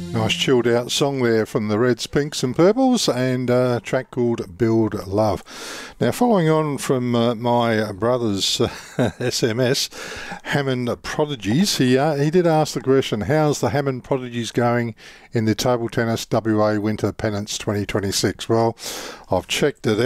Nice chilled out song there from the Reds, Pinks and Purples, and a track called Build Love. Now, following on from my brother's SMS, Hammond Prodigies, he did ask the question, how's the Hammond Prodigies going in the Table Tennis WA Winter Pennants 2026? Well, I've checked it